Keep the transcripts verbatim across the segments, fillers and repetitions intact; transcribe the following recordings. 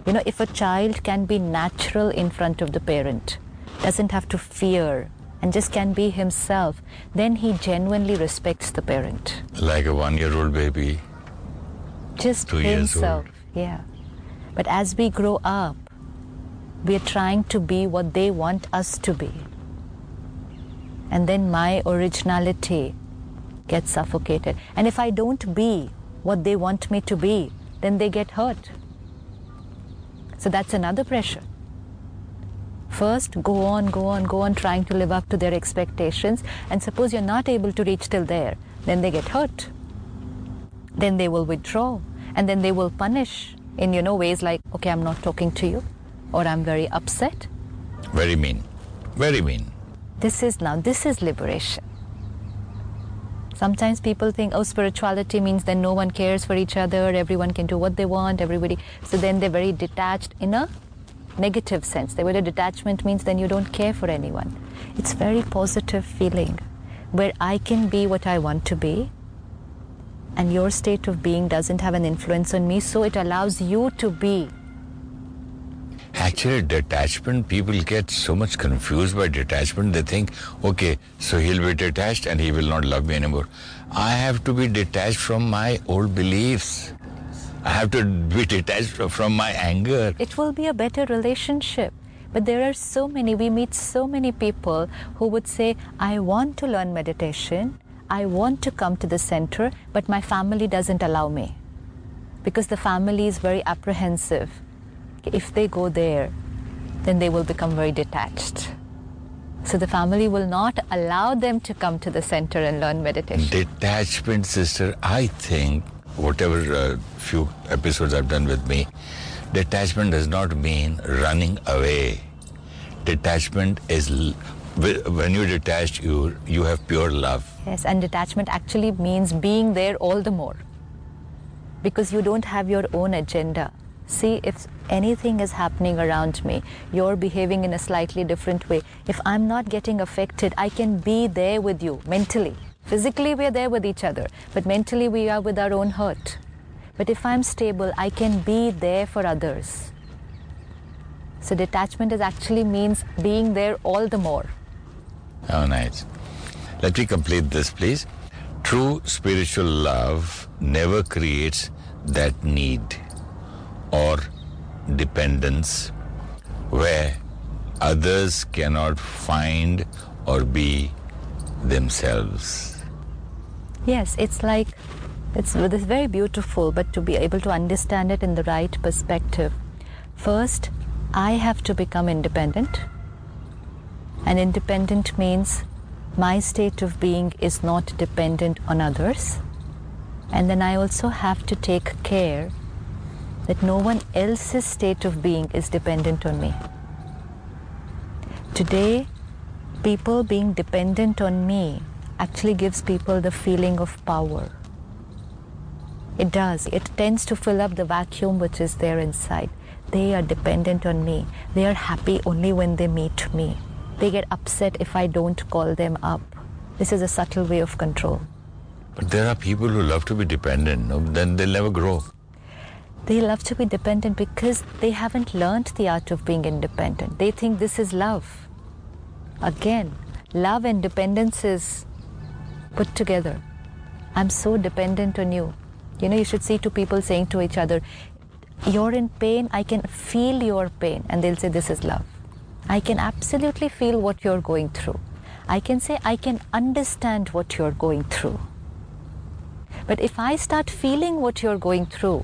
You know, if a child can be natural in front of the parent, doesn't have to fear, and just can be himself, then he genuinely respects the parent. Like a one-year-old baby. Just Two years himself, old. yeah. But as we grow up, we are trying to be what they want us to be. And then my originality gets suffocated. And if I don't be what they want me to be, then they get hurt. So that's another pressure. First, go on, go on, go on trying to live up to their expectations. And suppose you're not able to reach till there, then they get hurt. Then they will withdraw. And then they will punish in, you know, ways like, okay, I'm not talking to you, or I'm very upset. Very mean. Very mean. This is now, this is liberation. Sometimes people think, oh, spirituality means then no one cares for each other, everyone can do what they want, everybody. So then they're very detached in a negative sense. The word detachment means then you don't care for anyone. It's very positive feeling where I can be what I want to be, and your state of being doesn't have an influence on me, so it allows you to be. Actually, detachment, people get so much confused by detachment. They think, okay, so he'll be detached and he will not love me anymore. I have to be detached from my old beliefs. I have to be detached from my anger. It will be a better relationship. But there are so many, we meet so many people who would say, I want to learn meditation, I want to come to the center, but my family doesn't allow me. Because the family is very apprehensive. If they go there, then they will become very detached. So the family will not allow them to come to the center and learn meditation. Detachment, sister, I think, whatever uh, few episodes I've done with me, detachment does not mean running away. Detachment is, when you're detached, you, you have pure love. Yes, and detachment actually means being there all the more. Because you don't have your own agenda. See, if anything is happening around me, you're behaving in a slightly different way. If I'm not getting affected, I can be there with you mentally. Physically, we're there with each other, but mentally, we are with our own hurt. But if I'm stable, I can be there for others. So detachment is actually means being there all the more. Oh, nice. Let me complete this, please. True spiritual love never creates that need or dependence where others cannot find or be themselves. Yes, it's like, it's, it's very beautiful, but to be able to understand it in the right perspective. First, I have to become independent. And independent means my state of being is not dependent on others. And then I also have to take care that no one else's state of being is dependent on me. Today, people being dependent on me actually gives people the feeling of power. It does. It tends to fill up the vacuum which is there inside. They are dependent on me. They are happy only when they meet me. They get upset if I don't call them up. This is a subtle way of control. But there are people who love to be dependent, no? Then they'll never grow. They love to be dependent because they haven't learned the art of being independent. They think this is love. Again, love and dependence is put together. I'm so dependent on you. You know, you should see two people saying to each other, you're in pain, I can feel your pain. And they'll say, this is love. I can absolutely feel what you're going through. I can say, I can understand what you're going through. But if I start feeling what you're going through,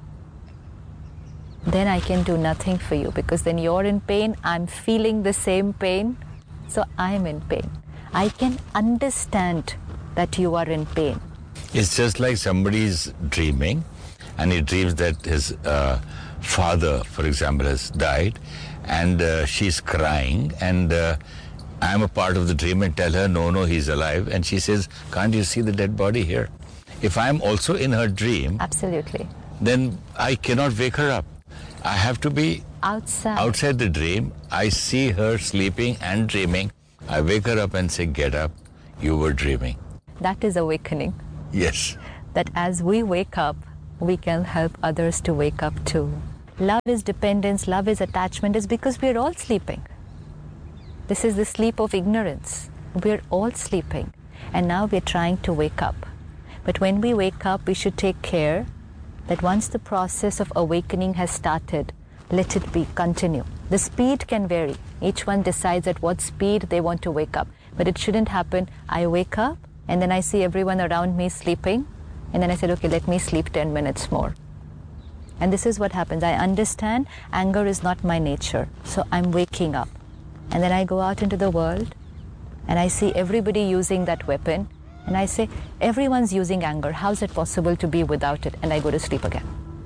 then I can do nothing for you, because then you're in pain, I'm feeling the same pain, so I'm in pain. I can understand that you are in pain. It's just like somebody's dreaming, and he dreams that his uh, father, for example, has died, and uh, she's crying, and uh, I'm a part of the dream and tell her, no, no, he's alive. And she says, can't you see the dead body here? If I'm also in her dream, absolutely, then I cannot wake her up. I have to be outside. outside the dream. I see her sleeping and dreaming. I wake her up and say, get up, you were dreaming. That is awakening. Yes. That as we wake up, we can help others to wake up too. love is dependence, love is attachment, is because we're all sleeping. This is the sleep of ignorance. We're all sleeping. And now we're trying to wake up. But when we wake up, we should take care that once the process of awakening has started, let it be, continue. The speed can vary. Each one decides at what speed they want to wake up. But it shouldn't happen, I wake up, and then I see everyone around me sleeping, and then I said, okay, let me sleep ten minutes more. And this is what happens. I understand anger is not my nature, so I'm waking up. And then I go out into the world, and I see everybody using that weapon, and I say, everyone's using anger. How is it possible to be without it? And I go to sleep again.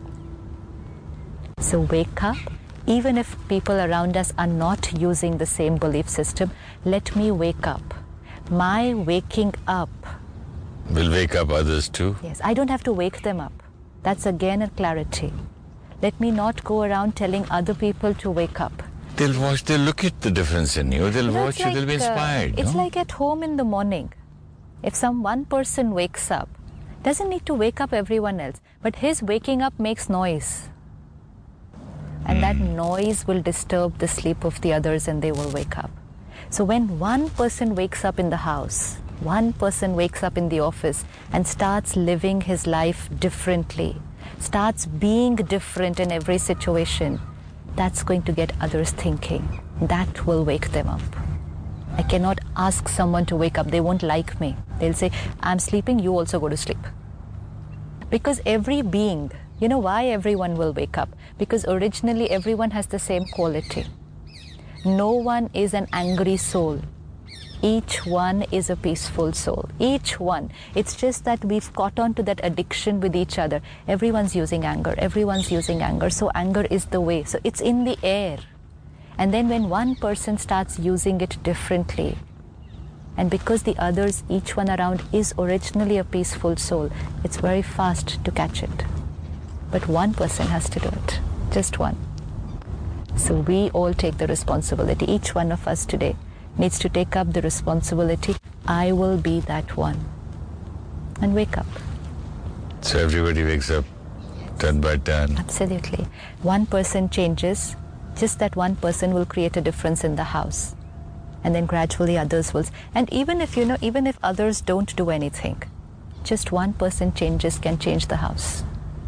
So wake up. Even if people around us are not using the same belief system, let me wake up. My waking up will wake up others too. Yes, I don't have to wake them up. That's again a clarity. Let me not go around telling other people to wake up. They'll watch, they'll look at the difference in you, they'll you know, watch you, like, they'll be inspired. Uh, it's no? like at home in the morning. If some one person wakes up, doesn't need to wake up everyone else, but his waking up makes noise. And mm. that noise will disturb the sleep of the others and they will wake up. So when one person wakes up in the house, one person wakes up in the office and starts living his life differently, starts being different in every situation, that's going to get others thinking. That will wake them up. I cannot ask someone to wake up. They won't like me. They'll say, I'm sleeping, you also go to sleep. Because every being, you know why everyone will wake up? Because originally everyone has the same quality. No one is an angry soul. Each one is a peaceful soul. Each one. It's just that we've caught on to that addiction with each other. Everyone's using anger. Everyone's using anger. So anger is the way. So it's in the air. And then when one person starts using it differently, and because the others, each one around is originally a peaceful soul, it's very fast to catch it. But one person has to do it. Just one. So we all take the responsibility. Each one of us today needs to take up the responsibility. I will be that one. And wake up. So everybody wakes up turn by turn. Absolutely. One person changes, just that one person will create a difference in the house. And then gradually others will. And even if, you know, even if others don't do anything, just one person changes can change the house.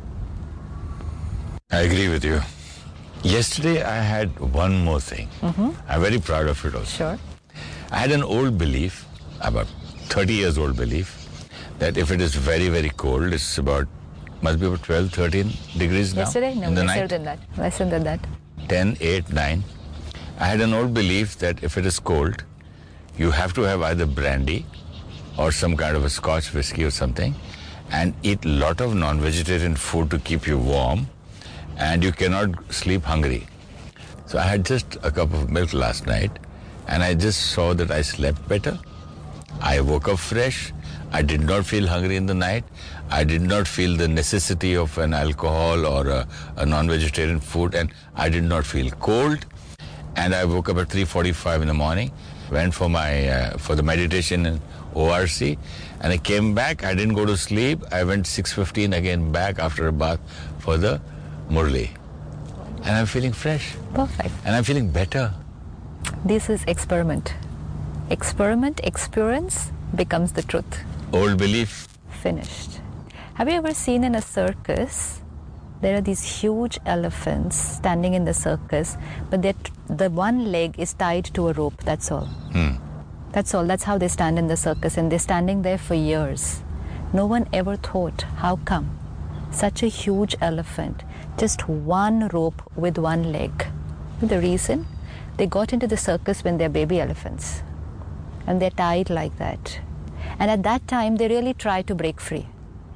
I agree with you. Yesterday I had one more thing. Mm-hmm. I'm very proud of it also. Sure. I had an old belief, about thirty years old belief, that if it is very, very cold, it's about, must be about twelve, thirteen degrees now. Yesterday? No, in the lesser night. than that. Lesser than that. ten, eight, nine. I had an old belief that if it is cold, you have to have either brandy or some kind of a Scotch whiskey or something, and eat a lot of non-vegetarian food to keep you warm, and you cannot sleep hungry. So I had just a cup of milk last night, and I just saw that I slept better. I woke up fresh. I did not feel hungry in the night. I did not feel the necessity of an alcohol or a, a non-vegetarian food, and I did not feel cold. And I woke up at three forty-five in the morning, went for my uh, for the meditation in O R C, and I came back. I didn't go to sleep. I went six fifteen again back after a bath for the Murli. And I'm feeling fresh. Perfect. And I'm feeling better. This is experiment. Experiment, experience becomes the truth. Old belief. Finished. Have you ever seen in a circus, there are these huge elephants standing in the circus, but the one leg is tied to a rope, that's all. Hmm. That's all. That's how they stand in the circus, and they're standing there for years. No one ever thought, how come? Such a huge elephant, just one rope with one leg. The reason? They got into the circus when they're baby elephants, and they're tied like that. And at that time, they really try to break free.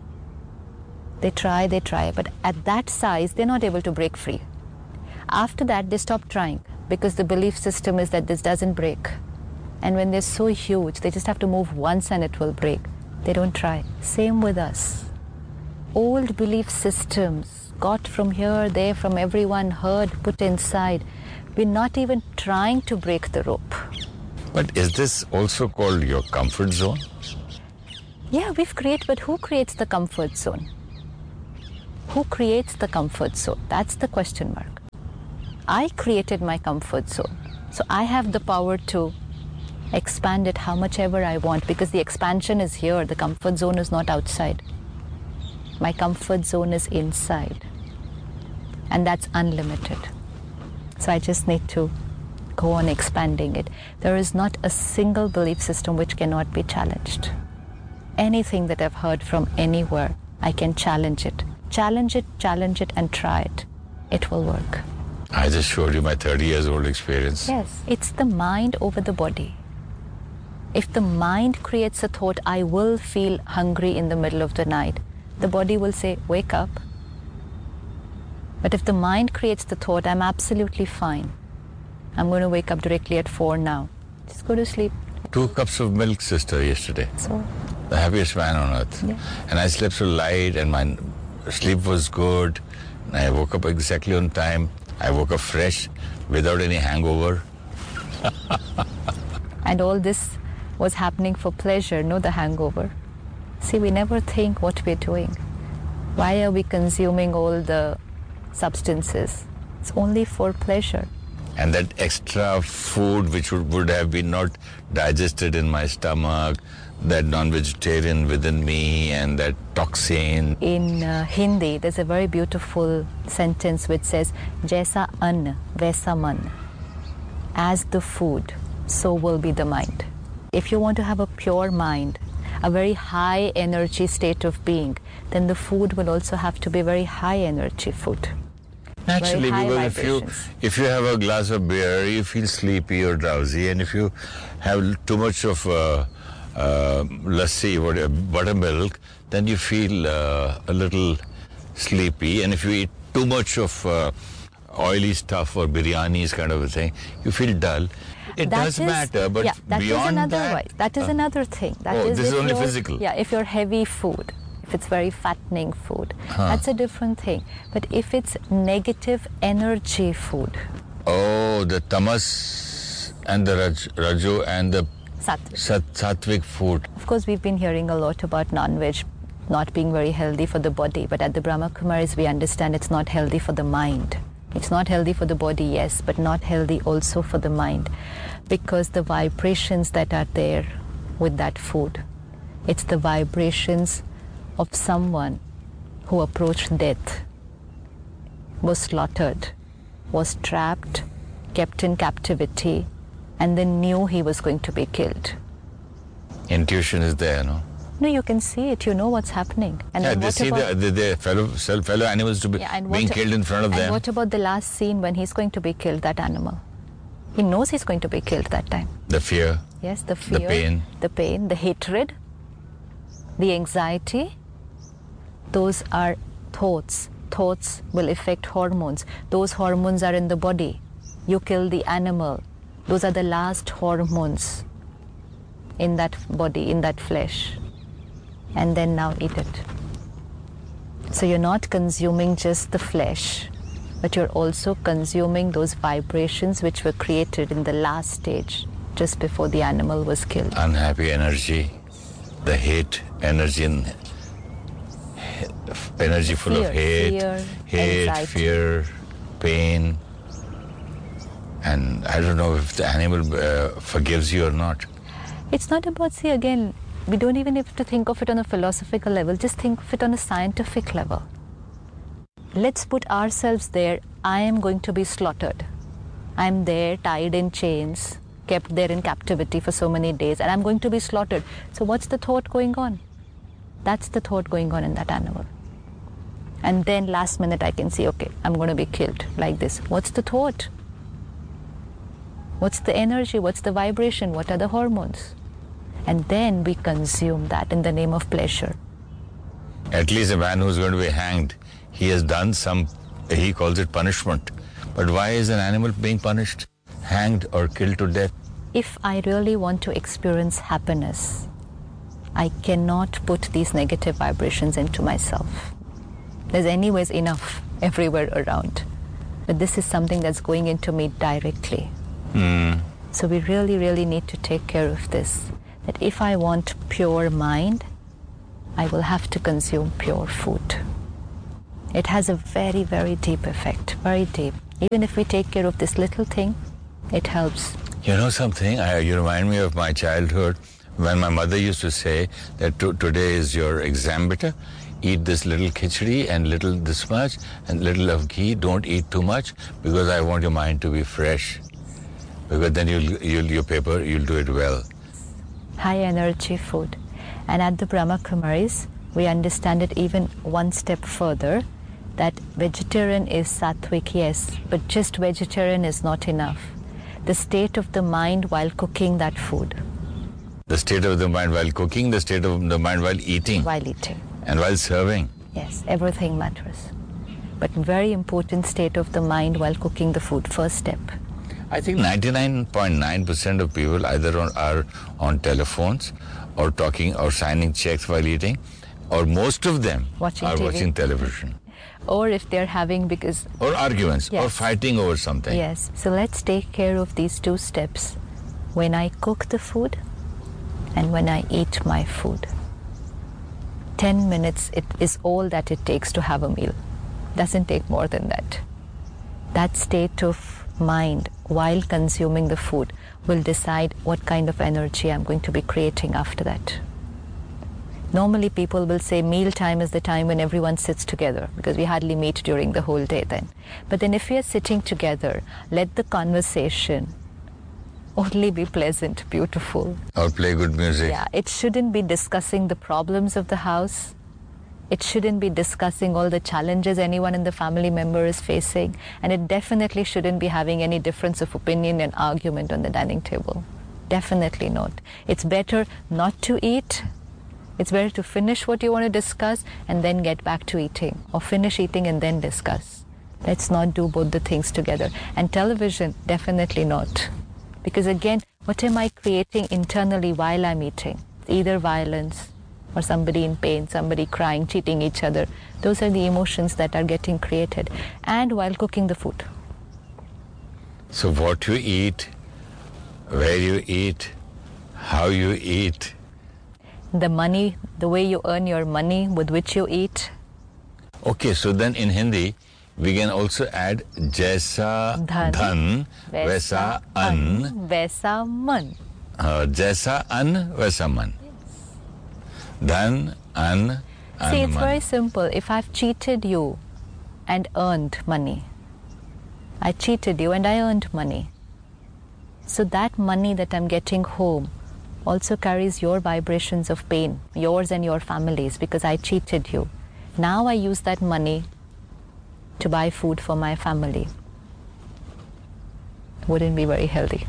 They try, they try, but at that size, they're not able to break free. After that, they stop trying because the belief system is that this doesn't break. And when they're so huge, they just have to move once and it will break. They don't try. Same with us. Old belief systems got from here, there, from everyone, heard, put inside. We're not even trying to break the rope. But is this also called your comfort zone? Yeah, we've created, but who creates the comfort zone? Who creates the comfort zone? That's the question mark. I created my comfort zone. So I have the power to expand it how much ever I want, because the expansion is here. The comfort zone is not outside. My comfort zone is inside. And that's unlimited. So I just need to go on expanding it. There is not a single belief system which cannot be challenged. Anything that I've heard from anywhere, I can challenge it. Challenge it, challenge it, and try it. It will work. I just showed you my thirty years old experience. Yes, it's the mind over the body. If the mind creates a thought, I will feel hungry in the middle of the night, the body will say, wake up. But if the mind creates the thought, I'm absolutely fine. I'm going to wake up directly at four now. Just go to sleep. Two cups of milk, sister, yesterday. So, the happiest man on earth. Yeah. And I slept so light and my sleep was good. And I woke up exactly on time. I woke up fresh, without any hangover. And all this was happening for pleasure, no the hangover. See, we never think what we're doing. Why are we consuming all the substances? It's only for pleasure. And that extra food which would, would have been not digested in my stomach, that non-vegetarian within me and that toxin. In uh, Hindi, there's a very beautiful sentence which says, Jaisa ann, vaisa man. As the food, so will be the mind. If you want to have a pure mind, a very high energy state of being, then the food will also have to be very high energy food. Naturally, because if you, if you have a glass of beer, you feel sleepy or drowsy, and if you have too much of uh, uh, lassi, what, uh, buttermilk, then you feel uh, a little sleepy, and if you eat too much of uh, oily stuff or biryanis kind of a thing, you feel dull. It that does is, matter, but yeah, that beyond is another that... way. That is uh, another thing. That oh, is this is only you're- physical. Yeah, if you're heavy food, if it's very fattening food, Huh. that's a different thing. But if it's negative energy food, Oh, the tamas and the raj, rajo and the sattvic. sat, sattvic food. Of course, we've been hearing a lot about non-veg not being very healthy for the body, but at the Brahma Kumaris, we understand it's not healthy for the mind. It's not healthy for the body, yes, but not healthy also for the mind, because the vibrations that are there with that food, it's the vibrations of someone who approached death, was slaughtered, was trapped, kept in captivity, and then knew he was going to be killed. Intuition is there, no? No, you can see it. You know what's happening. And Yeah, then they what see about, the, the, the fellow, fellow animals to be Yeah, and being what- killed in front of and them. what about the last scene when he's going to be killed, that animal? He knows he's going to be killed that time. The fear. Yes, the fear, pain. the pain, the hatred, the anxiety. Those are thoughts. Thoughts will affect hormones. Those hormones are in the body. You kill the animal. Those are the last hormones in that body, in that flesh. And then now eat it. So you're not consuming just the flesh, but you're also consuming those vibrations which were created in the last stage, just before the animal was killed. Unhappy energy, the hate energy, in, energy full Fear, of hate, fear, hate, anxiety. fear, pain. And I don't know if the animal uh, forgives you or not. It's not about, see, again, we don't even have to think of it on a philosophical level, just think of it on a scientific level. Let's put ourselves there. I am going to be slaughtered. I'm there, tied in chains, kept there in captivity for so many days, and I'm going to be slaughtered. So what's the thought going on? That's the thought going on in that animal. And then last minute I can see, okay, I'm going to be killed like this. What's the thought? What's the energy? What's the vibration? What are the hormones? And then we consume that in the name of pleasure. At least a man who's going to be hanged, he has done some, he calls it punishment. But why is an animal being punished, hanged or killed to death? If I really want to experience happiness, I cannot put these negative vibrations into myself. There's anyways enough everywhere around. But this is something that's going into me directly. Mm. So we really, really need to take care of this. That if I want pure mind, I will have to consume pure food. It has a very, very deep effect, very deep. Even if we take care of this little thing, it helps. You know something? I, you remind me of my childhood when my mother used to say that to, today is your exam beta. Eat this little khichdi and little this much and little of ghee. Don't eat too much because I want your mind to be fresh. Because then you'll, you'll your paper, you'll do it well. High energy food. And at the Brahma Kumaris, we understand it even one step further, that vegetarian is sattvic, yes, but just vegetarian is not enough. The state of the mind while cooking that food. The state of the mind while cooking, the state of the mind while eating. While eating. And while serving. Yes, everything matters. But very important state of the mind while cooking the food, first step. I think ninety-nine point nine percent of people either on, are on telephones or talking or signing checks while eating, or most of them watching are T V. Watching television. Or if they're having because... Or arguments, yes. or fighting over something. Yes, so let's take care of these two steps. When I cook the food and when I eat my food. Ten minutes it is all that it takes to have a meal. Doesn't take more than that. That state of mind while consuming the food will decide what kind of energy I'm going to be creating after that. Normally people will say meal time is the time when everyone sits together because we hardly meet during the whole day then. But then if we are sitting together, let the conversation only be pleasant, beautiful. Or play good music. Yeah, it shouldn't be discussing the problems of the house. It shouldn't be discussing all the challenges anyone in the family member is facing. And it definitely shouldn't be having any difference of opinion and argument on the dining table. Definitely not. It's better not to eat. It's better to finish what you want to discuss and then get back to eating. Or finish eating and then discuss. Let's not do both the things together. And television, definitely not. Because again, what am I creating internally while I'm eating? Either violence, or somebody in pain, somebody crying, cheating each other. Those are the emotions that are getting created. And while cooking the food. So what you eat, where you eat, how you eat. The money, the way you earn your money with which you eat. Okay, so then in Hindi, we can also add Jaisa Dhan, dhan Vaisa an. Vaisa man. Uh, Jaisa an, Vaisa man. Dhan, an, an, See, it's man. very simple. If I've cheated you and earned money, I cheated you and I earned money. So that money that I'm getting home also carries your vibrations of pain, yours and your family's, because I cheated you. Now I use that money to buy food for my family. Wouldn't be very healthy.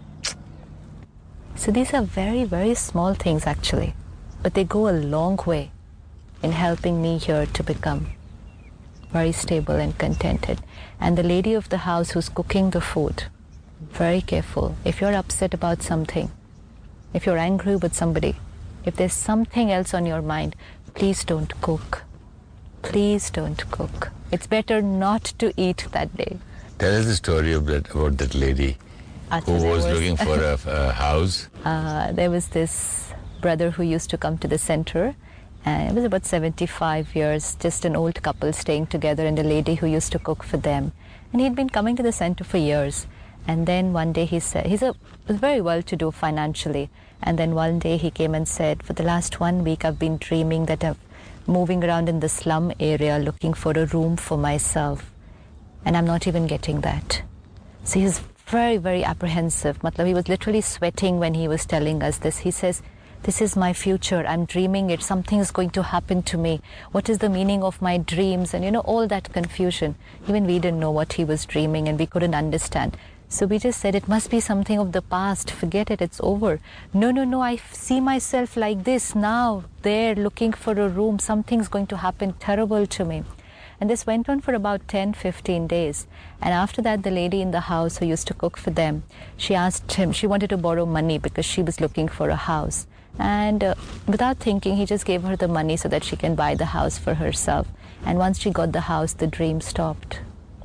So these are very, very small things actually. But they go a long way in helping me here to become very stable and contented. And the lady of the house who's cooking the food, very careful. If you're upset about something, if you're angry with somebody, if there's something else on your mind, please don't cook. Please don't cook. It's better not to eat that day. Tell us the story of that, about that lady After who there was, was- looking for a, a house. Uh, there was this brother who used to come to the center, and it was about seventy-five years, just an old couple staying together, and a lady who used to cook for them. And he'd been coming to the center for years. And then one day he said, he's a, was very well-to-do financially. And then one day he came and said, for the last one week I've been dreaming that I'm moving around in the slum area looking for a room for myself. And I'm not even getting that. So he was very, very apprehensive. Matlab, he was literally sweating when he was telling us this. He says, this is my future. I'm dreaming it. Something is going to happen to me. What is the meaning of my dreams? And you know, all that confusion. Even we didn't know what he was dreaming and we couldn't understand. So we just said, it must be something of the past. Forget it, it's over. No, no, no, I see myself like this now, there, looking for a room. Something's going to happen terrible to me. And this went on for about ten, fifteen days. And after that, the lady in the house who used to cook for them, she asked him, she wanted to borrow money because she was looking for a house. And uh, without thinking, he just gave her the money so that she can buy the house for herself. And once she got the house, the dream stopped.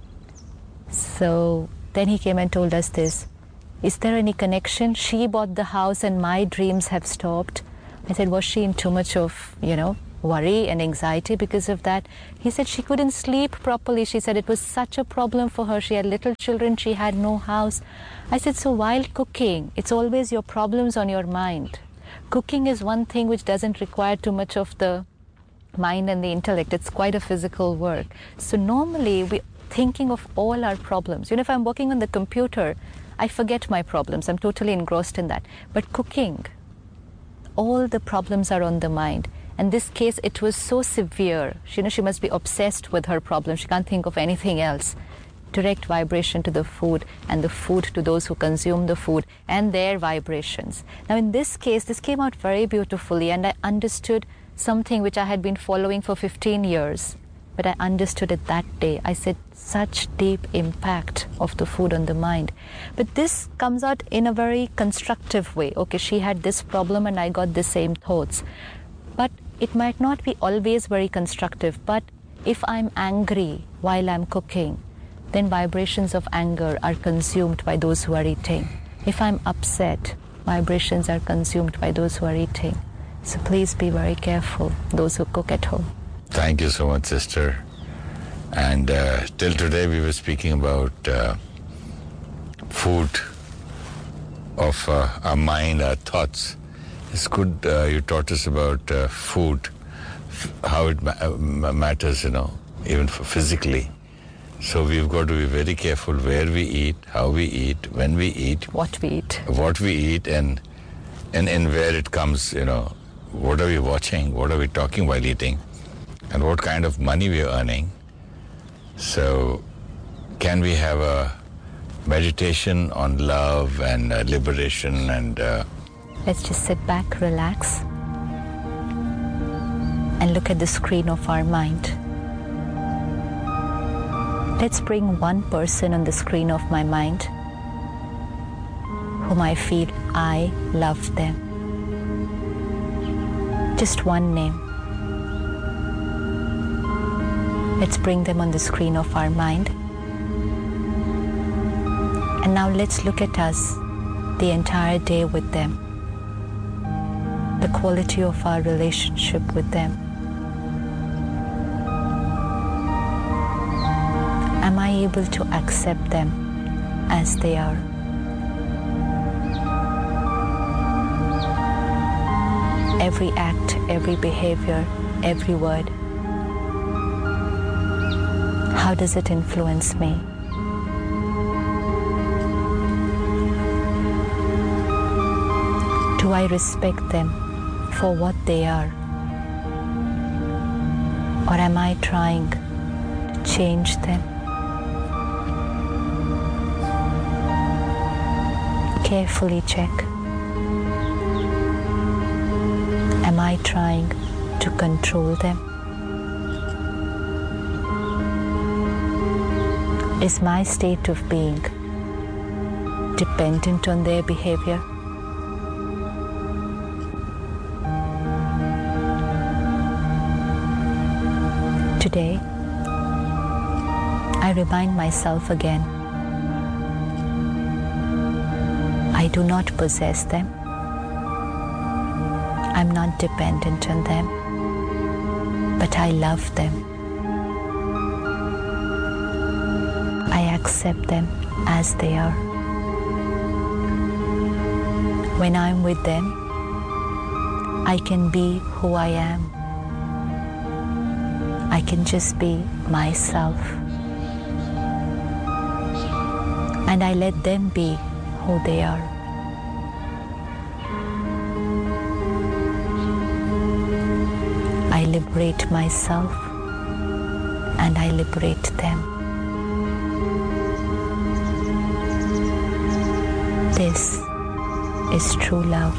So then he came and told us this. Is there any connection? She bought the house and my dreams have stopped. I said, was she in too much of, you know, worry and anxiety because of that. He said she couldn't sleep properly. She said it was such a problem for her. She had little children, she had no house. I said, so while cooking, it's always your problems on your mind. Cooking is one thing which doesn't require too much of the mind and the intellect. It's quite a physical work. So normally we're thinking of all our problems. You know, if I'm working on the computer, I forget my problems. I'm totally engrossed in that. But cooking, all the problems are on the mind. In this case, it was so severe. She, you know, she must be obsessed with her problem. She can't think of anything else. Direct vibration to the food, and the food to those who consume the food, and their vibrations. Now, in this case, this came out very beautifully, and I understood something which I had been following for fifteen years. But I understood it that day. I said, such deep impact of the food on the mind. But this comes out in a very constructive way. Okay, she had this problem and I got the same thoughts. But it might not be always very constructive. But if I'm angry while I'm cooking, then vibrations of anger are consumed by those who are eating. If I'm upset, vibrations are consumed by those who are eating. So please be very careful, those who cook at home. Thank you so much, sister. And uh, till today we were speaking about uh, food of uh, our mind, our thoughts. It's good uh, you taught us about uh, food, f- how it ma- matters, you know, even for physically. So we've got to be very careful where we eat, how we eat, when we eat. What we eat. What we eat and, and, and where it comes, you know, what are we watching, what are we talking while eating, and what kind of money we are earning. So can we have a meditation on love and uh, liberation and... Uh, Let's just sit back, relax, and look at the screen of our mind. Let's bring one person on the screen of my mind whom I feel I love them. Just one name. Let's bring them on the screen of our mind. And now let's look at us the entire day with them. The quality of our relationship with them. Am I able to accept them as they are? Every act, every behavior, every word. How does it influence me? Do I respect them for what they are? Or am I trying to change them? Carefully check. Am I trying to control them? Is my state of being dependent on their behavior? Today, I remind myself again, I do not possess them. I'm not dependent on them, but I love them. I accept them as they are. When I'm with them, I can be who I am. I can just be myself. And I let them be who they are. I liberate myself and I liberate them. This is true love.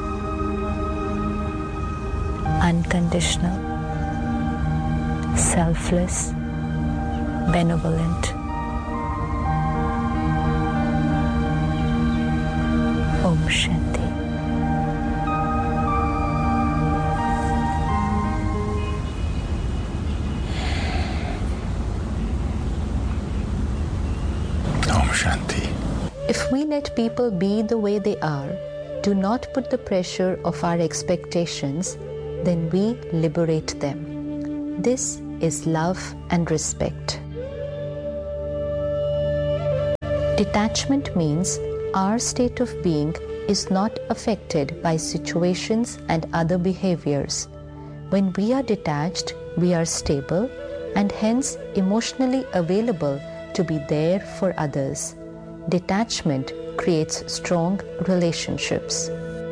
Unconditional, selfless, benevolent. Om Shanti. Om Shanti. If we let people be the way they are, do not put the pressure of our expectations, then we liberate them. This is love and respect. Detachment means our state of being is not affected by situations and other behaviors. When we are detached, we are stable and hence emotionally available to be there for others. Detachment creates strong relationships.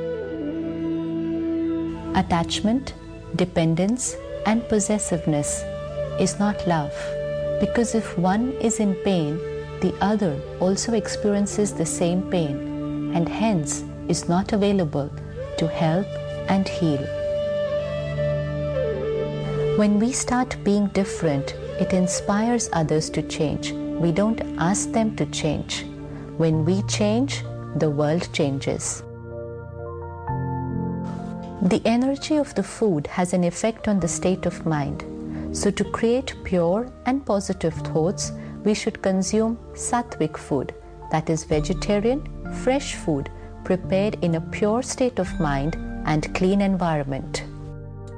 Attachment, dependence, and possessiveness is not love, because if one is in pain, the other also experiences the same pain and hence is not available to help and heal. When we start being different, it inspires others to change. We don't ask them to change. When we change, the world changes. The energy of the food has an effect on the state of mind. So to create pure and positive thoughts, we should consume sattvic food, that is vegetarian, fresh food prepared in a pure state of mind and clean environment.